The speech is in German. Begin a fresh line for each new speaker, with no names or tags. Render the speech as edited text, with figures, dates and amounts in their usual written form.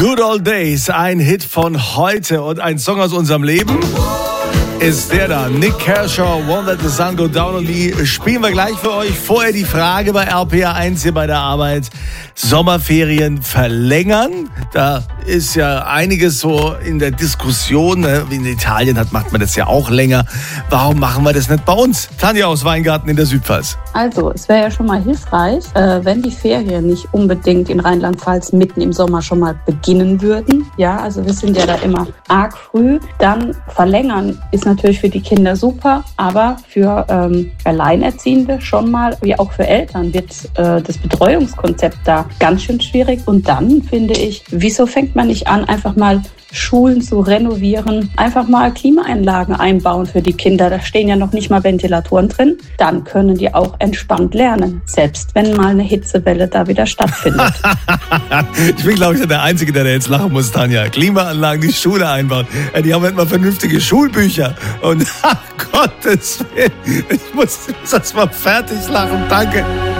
Good Old Days, ein Hit von heute und ein Song aus unserem Leben ist der da. Nick Kershaw, Won't Let the Sun Go Down on Me, spielen wir gleich für euch. Vorher die Frage bei RPA1 hier bei der Arbeit. Sommerferien verlängern. Da ist ja einiges so in der Diskussion. Ne? Wie in Italien macht man das ja auch länger. Warum machen wir das nicht bei uns? Tanja aus Weingarten in der Südpfalz.
Also, es wäre ja schon mal hilfreich, wenn die Ferien nicht unbedingt in Rheinland-Pfalz mitten im Sommer schon mal beginnen würden. Ja, also wir sind ja da immer arg früh. Dann verlängern ist natürlich für die Kinder super, aber für Alleinerziehende schon mal, wie auch für Eltern, wird das Betreuungskonzept da ganz schön schwierig. Und dann finde ich, wieso fängt man nicht an, einfach mal Schulen zu renovieren, einfach mal Klimaanlagen einbauen für die Kinder. Da stehen ja noch nicht mal Ventilatoren drin. Dann können die auch entspannt lernen, selbst wenn mal eine Hitzewelle da wieder stattfindet.
Ich bin, glaube ich, der Einzige, der jetzt lachen muss, Tanja. Klimaanlagen, die Schule einbauen. Ja, die haben nicht mal vernünftige Schulbücher. Und ach Gottes Willen, ich muss das mal fertig lachen. Danke.